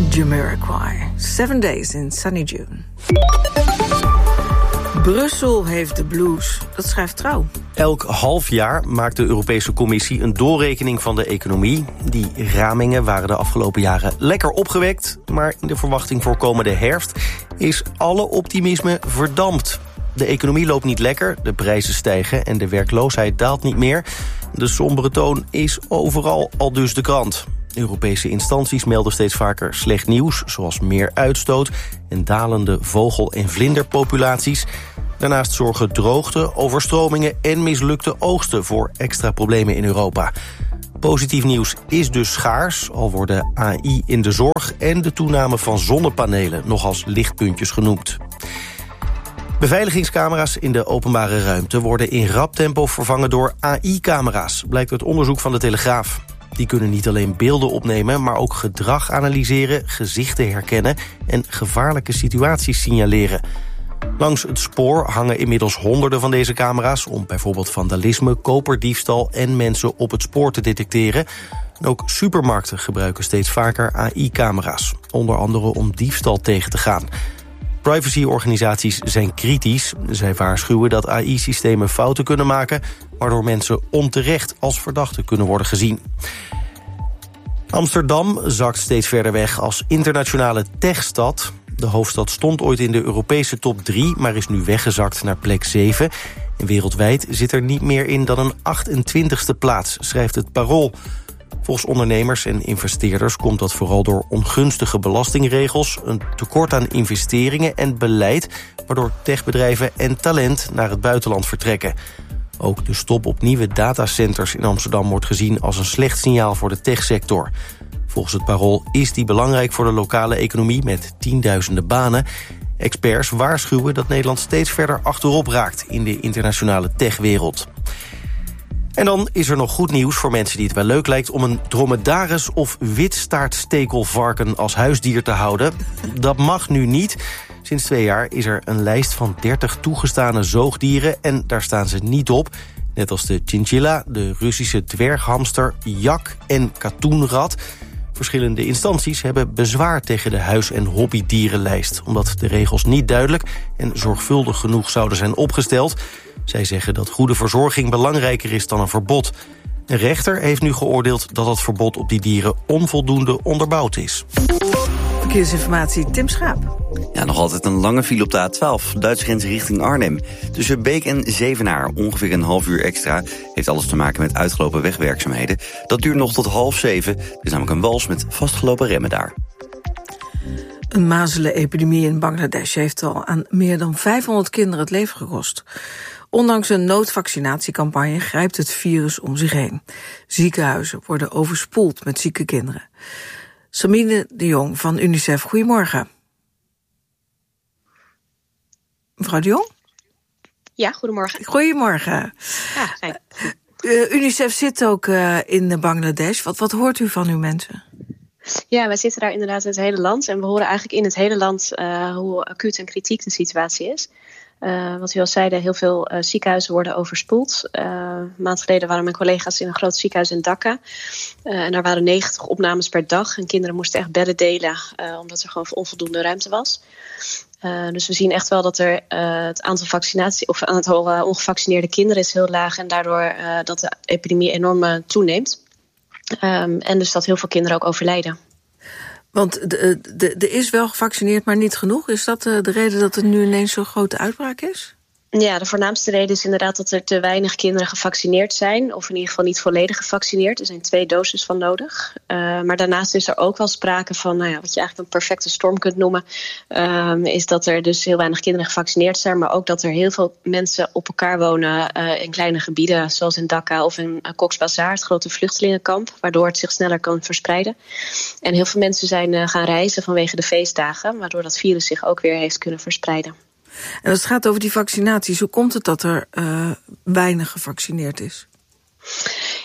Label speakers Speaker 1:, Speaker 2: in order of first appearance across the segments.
Speaker 1: Jamiroquai. 7 Days in Sunny June. Brussel heeft de blues. Dat schrijft Trouw.
Speaker 2: Elk half jaar maakt de Europese Commissie een doorrekening van de economie. Die ramingen waren de afgelopen jaren lekker opgewekt, maar in de verwachting voor komende herfst is alle optimisme verdampt. De economie loopt niet lekker, de prijzen stijgen en de werkloosheid daalt niet meer. De sombere toon is overal, aldus de krant. Europese instanties melden steeds vaker slecht nieuws, zoals meer uitstoot en dalende vogel- en vlinderpopulaties. Daarnaast zorgen droogte, overstromingen en mislukte oogsten voor extra problemen in Europa. Positief nieuws is dus schaars, al worden AI in de zorg en de toename van zonnepanelen nog als lichtpuntjes genoemd. Beveiligingscamera's in de openbare ruimte worden in rap tempo vervangen door AI-camera's, blijkt uit onderzoek van de Telegraaf. Die kunnen niet alleen beelden opnemen, maar ook gedrag analyseren, gezichten herkennen en gevaarlijke situaties signaleren. Langs het spoor hangen inmiddels honderden van deze camera's om bijvoorbeeld vandalisme, koperdiefstal en mensen op het spoor te detecteren. En ook supermarkten gebruiken steeds vaker AI-camera's, onder andere om diefstal tegen te gaan. Privacyorganisaties zijn kritisch. Zij waarschuwen dat AI-systemen fouten kunnen maken, waardoor mensen onterecht als verdachten kunnen worden gezien. Amsterdam zakt steeds verder weg als internationale techstad. De hoofdstad stond ooit in de Europese top 3, maar is nu weggezakt naar plek 7. En wereldwijd zit er niet meer in dan een 28e plaats, schrijft het Parool. Volgens ondernemers en investeerders komt dat vooral door ongunstige belastingregels, een tekort aan investeringen en beleid, waardoor techbedrijven en talent naar het buitenland vertrekken. Ook de stop op nieuwe datacenters in Amsterdam wordt gezien als een slecht signaal voor de techsector. Volgens het Parool is die belangrijk voor de lokale economie met tienduizenden banen. Experts waarschuwen dat Nederland steeds verder achterop raakt in de internationale techwereld. En dan is er nog goed nieuws voor mensen die het wel leuk lijkt om een dromedaris of witstaartstekelvarken als huisdier te houden. Dat mag nu niet. Sinds 2 jaar is er een lijst van 30 toegestane zoogdieren en daar staan ze niet op. Net als de chinchilla, de Russische dwerghamster, jak en katoenrat. Verschillende instanties hebben bezwaar tegen de huis- en hobbydierenlijst, omdat de regels niet duidelijk en zorgvuldig genoeg zouden zijn opgesteld. Zij zeggen dat goede verzorging belangrijker is dan een verbod. Een rechter heeft nu geoordeeld dat het verbod op die dieren onvoldoende onderbouwd is.
Speaker 1: Verkeersinformatie, Tim Schaap.
Speaker 3: Ja, nog altijd een lange file op de A12, Duitse grens richting Arnhem. Tussen Beek en Zevenaar, ongeveer een half uur extra. Heeft alles te maken met uitgelopen wegwerkzaamheden. Dat duurt nog tot 6:30. Er is namelijk een wals met vastgelopen remmen daar.
Speaker 1: Een mazelenepidemie in Bangladesh heeft al aan meer dan 500 kinderen het leven gekost. Ondanks een noodvaccinatiecampagne grijpt het virus om zich heen. Ziekenhuizen worden overspoeld met zieke kinderen. Samine de Jong van UNICEF, goedemorgen. Mevrouw de Jong?
Speaker 4: Ja, goedemorgen.
Speaker 1: Goedemorgen.
Speaker 4: Ja,
Speaker 1: UNICEF zit ook in Bangladesh. Wat hoort u van uw mensen?
Speaker 4: Ja, wij zitten daar inderdaad in het hele land. En we horen eigenlijk in het hele land hoe acuut en kritiek de situatie is. Wat u al zeide, heel veel ziekenhuizen worden overspoeld. Een maand geleden waren mijn collega's in een groot ziekenhuis in Dhaka. En daar waren 90 opnames per dag. En kinderen moesten echt bedden delen, omdat er gewoon onvoldoende ruimte was. Dus we zien echt wel dat er het aantal ongevaccineerde kinderen is heel laag. En daardoor dat de epidemie enorm toeneemt. En dus dat heel veel kinderen ook overlijden.
Speaker 1: Want er is wel gevaccineerd, maar niet genoeg. Is dat de reden dat er nu ineens zo'n grote uitbraak is?
Speaker 4: Ja, de voornaamste reden is inderdaad dat er te weinig kinderen gevaccineerd zijn. Of in ieder geval niet volledig gevaccineerd. Er zijn 2 doses van nodig. Maar daarnaast is er ook wel sprake van, wat je eigenlijk een perfecte storm kunt noemen. Is dat er dus heel weinig kinderen gevaccineerd zijn. Maar ook dat er heel veel mensen op elkaar wonen in kleine gebieden. Zoals in Dhaka of in Cox's Bazar, het grote vluchtelingenkamp. Waardoor het zich sneller kan verspreiden. En heel veel mensen zijn gaan reizen vanwege de feestdagen. Waardoor dat virus zich ook weer heeft kunnen verspreiden.
Speaker 1: En als het gaat over die vaccinaties, hoe komt het dat er weinig gevaccineerd is?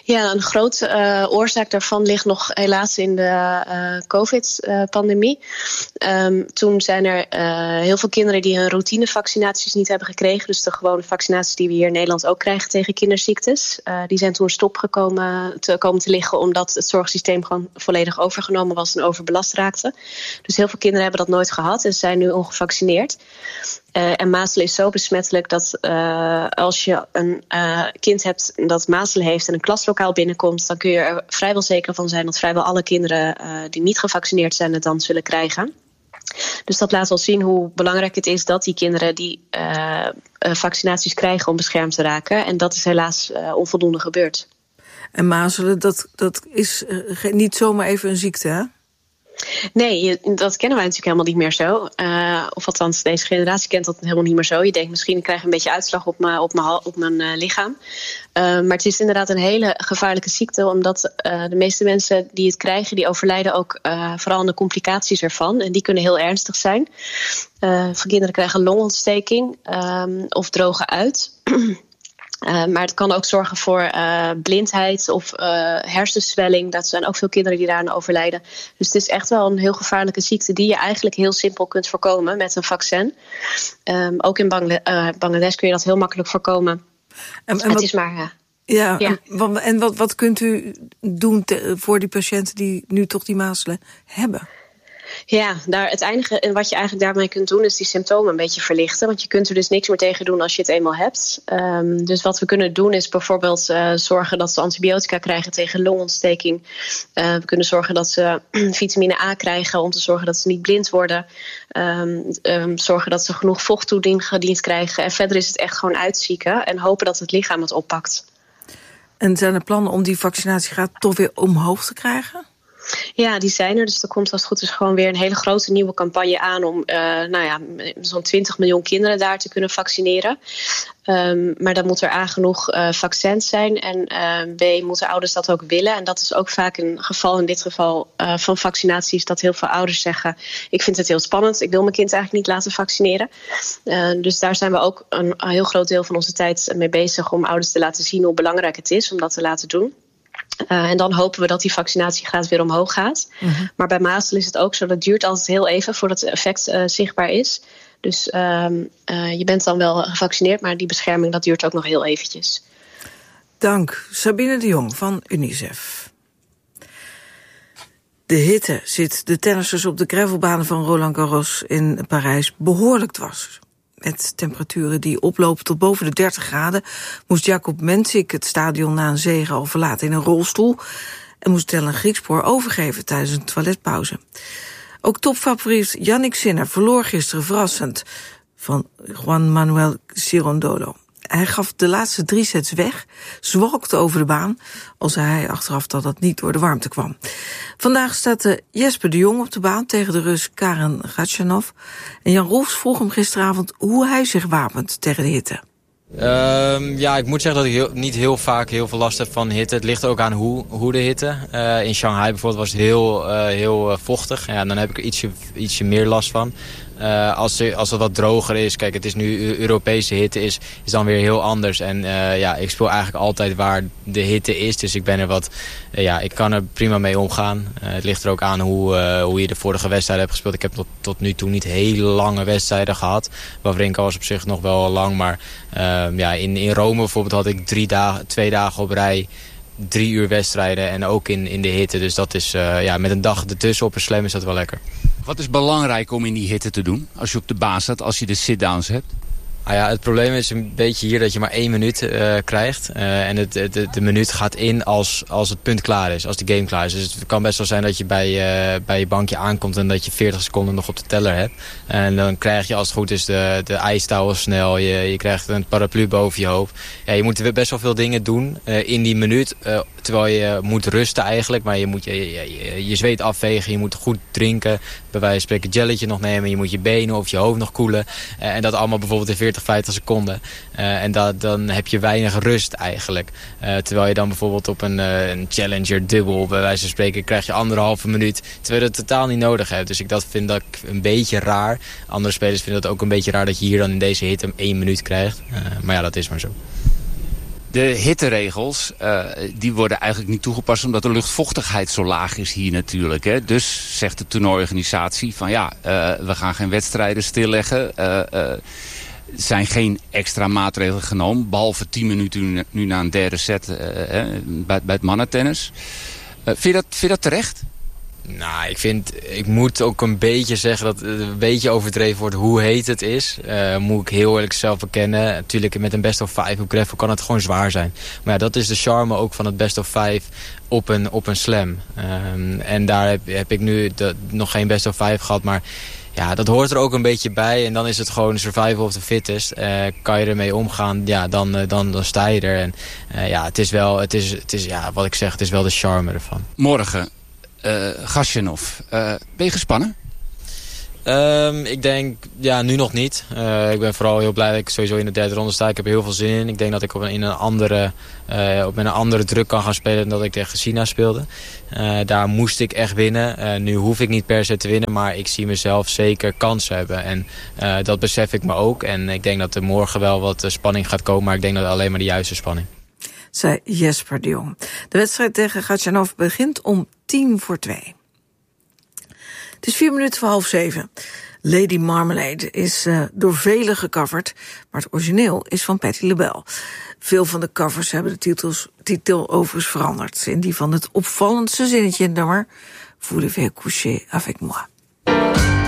Speaker 4: Ja, een grote oorzaak daarvan ligt nog helaas in de COVID-pandemie. Toen zijn er heel veel kinderen die hun routinevaccinaties niet hebben gekregen. Dus de gewone vaccinaties die we hier in Nederland ook krijgen tegen kinderziektes. Die zijn toen komen te liggen omdat het zorgsysteem gewoon volledig overgenomen was en overbelast raakte. Dus heel veel kinderen hebben dat nooit gehad en zijn nu ongevaccineerd. En mazelen is zo besmettelijk dat als je een kind hebt dat mazelen heeft en een klaslokaal binnenkomt, dan kun je er vrijwel zeker van zijn dat vrijwel alle kinderen die niet gevaccineerd zijn het dan zullen krijgen. Dus dat laat wel zien hoe belangrijk het is dat die kinderen die vaccinaties krijgen om beschermd te raken. En dat is helaas onvoldoende gebeurd.
Speaker 1: En mazelen, dat is niet zomaar even een ziekte, hè?
Speaker 4: Nee, dat kennen wij natuurlijk helemaal niet meer zo. Of althans, deze generatie kent dat helemaal niet meer zo. Je denkt misschien, ik krijg een beetje uitslag op mijn lichaam. Maar het is inderdaad een hele gevaarlijke ziekte, omdat de meeste mensen die het krijgen, die overlijden ook vooral aan de complicaties ervan. En die kunnen heel ernstig zijn. Veel kinderen krijgen longontsteking of drogen uit. Maar het kan ook zorgen voor blindheid of hersenswelling. Dat zijn ook veel kinderen die daaraan overlijden. Dus het is echt wel een heel gevaarlijke ziekte die je eigenlijk heel simpel kunt voorkomen met een vaccin. Ook in Bangladesh kun je dat heel makkelijk voorkomen. Het is maar...
Speaker 1: Ja. En wat kunt u doen voor die patiënten die nu toch die mazelen hebben?
Speaker 4: Ja, het enige en wat je eigenlijk daarmee kunt doen is die symptomen een beetje verlichten. Want je kunt er dus niks meer tegen doen als je het eenmaal hebt. Dus wat we kunnen doen is bijvoorbeeld zorgen dat ze antibiotica krijgen tegen longontsteking. We kunnen zorgen dat ze vitamine A krijgen om te zorgen dat ze niet blind worden. Zorgen dat ze genoeg vochttoediend krijgen. En verder is het echt gewoon uitzieken en hopen dat het lichaam het oppakt.
Speaker 1: En zijn er plannen om die vaccinatiegraad toch weer omhoog te krijgen?
Speaker 4: Ja, die zijn er. Dus er komt als het goed is gewoon weer een hele grote nieuwe campagne aan om zo'n 20 miljoen kinderen daar te kunnen vaccineren. Maar dan moet er A, genoeg vaccins zijn en B, moeten ouders dat ook willen. En dat is ook vaak een geval, in dit geval van vaccinaties, dat heel veel ouders zeggen, ik vind het heel spannend, ik wil mijn kind eigenlijk niet laten vaccineren. Dus daar zijn we ook een heel groot deel van onze tijd mee bezig om ouders te laten zien hoe belangrijk het is om dat te laten doen. En dan hopen we dat die vaccinatiegraad weer omhoog gaat. Mm-hmm. Maar bij mazelen is het ook zo, dat duurt altijd heel even voordat het effect zichtbaar is. Dus je bent dan wel gevaccineerd, maar die bescherming dat duurt ook nog heel eventjes.
Speaker 1: Dank, Sabine de Jong van UNICEF. De hitte zit de tennissers op de gravelbanen van Roland Garros in Parijs behoorlijk dwars. Met temperaturen die oplopen tot boven de 30 graden... moest Jacob Mensik het stadion na een zege al verlaten in een rolstoel... en moest Tellen Griekspoor overgeven tijdens een toiletpauze. Ook topfavoriet Yannick Sinner verloor gisteren verrassend van Juan Manuel Cirondolo. Hij gaf de laatste 3 sets weg, zwalkte over de baan... al zei hij achteraf dat dat niet door de warmte kwam. Vandaag staat Jesper de Jong op de baan tegen de Rus Karen Khachanov. En Jan Roels vroeg hem gisteravond hoe hij zich wapent tegen de hitte.
Speaker 5: Ik moet zeggen dat ik niet heel vaak heel veel last heb van hitte. Het ligt ook aan hoe de hitte. In Shanghai bijvoorbeeld was het heel vochtig. Ja, dan heb ik er ietsje meer last van. Als het wat droger is, kijk, het is nu Europese hitte, is dan weer heel anders. En ik speel eigenlijk altijd waar de hitte is. Dus ik ben er ik kan er prima mee omgaan. Het ligt er ook aan hoe je de vorige wedstrijd hebt gespeeld. Ik heb tot nu toe niet hele lange wedstrijden gehad. Wawrinka was op zich nog wel lang, maar in Rome bijvoorbeeld had ik 2 dagen op rij 3 uur wedstrijden en ook in de hitte. Dus dat is met een dag ertussen op een slam is dat wel lekker.
Speaker 6: Wat is belangrijk om in die hitte te doen als je op de baan staat, als je de sit-downs hebt?
Speaker 5: Het probleem is een beetje hier dat je maar 1 minuut krijgt. En de minuut gaat in als het punt klaar is, als de game klaar is. Dus het kan best wel zijn dat je bij je bankje aankomt en dat je 40 seconden nog op de teller hebt. En dan krijg je als het goed is de ijstouw snel. Je krijgt een paraplu boven je hoofd. Ja, je moet best wel veel dingen doen in die minuut. Terwijl je moet rusten eigenlijk. Maar je moet je zweet afvegen. Je moet goed drinken. Bij wijze van spreken een jelletje nog nemen. Je moet je benen of je hoofd nog koelen. En dat allemaal bijvoorbeeld in 50 seconden. En dan heb je weinig rust eigenlijk. Terwijl je dan bijvoorbeeld op een challenger dubbel, bij wijze van spreken, krijg je 1,5 minuut. Terwijl je dat totaal niet nodig hebt. Dus ik vind dat een beetje raar. Andere spelers vinden dat ook een beetje raar dat je hier dan in deze hitte 1 minuut krijgt. Maar ja, dat is maar zo.
Speaker 6: De hitteregels, die worden eigenlijk niet toegepast omdat de luchtvochtigheid zo laag is hier natuurlijk. Hè. Dus zegt de toernooiorganisatie van we gaan geen wedstrijden stilleggen. Er zijn geen extra maatregelen genomen, behalve 10 minuten nu na een derde set bij het mannentennis. Vind je dat terecht?
Speaker 5: Nou, ik moet ook een beetje zeggen dat het een beetje overdreven wordt hoe heet het is. Moet ik heel eerlijk zelf bekennen. Natuurlijk met een best of 5 op gravel kan het gewoon zwaar zijn. Maar ja, dat is de charme ook van het best of 5 op een slam. En daar heb ik nu nog geen best of 5 gehad, maar ja, dat hoort er ook een beetje bij. En dan is het gewoon survival of the fittest. Kan je ermee omgaan, ja, dan sta je er. En het is wel, wat ik zeg, het is wel de charme ervan.
Speaker 6: Morgen. Khachanov. Ben je gespannen?
Speaker 5: Ik denk, nu nog niet. Ik ben vooral heel blij dat ik sowieso in de derde ronde sta. Ik heb er heel veel zin in. Ik denk dat ik met een andere druk kan gaan spelen dan dat ik tegen China speelde. Daar moest ik echt winnen. Nu hoef ik niet per se te winnen, maar ik zie mezelf zeker kansen hebben. En dat besef ik me ook. En ik denk dat er morgen wel wat spanning gaat komen, maar ik denk dat alleen maar de juiste spanning.
Speaker 1: Zei Jesper de Jong. De wedstrijd tegen Khachanov begint om 2:10. Het is 6:04. Lady Marmalade is door velen gecoverd, maar het origineel is van Patti LaBelle. Veel van de covers hebben de titel overigens veranderd. In die van het opvallendste zinnetje in het nummer, Voulez-vous coucher avec moi?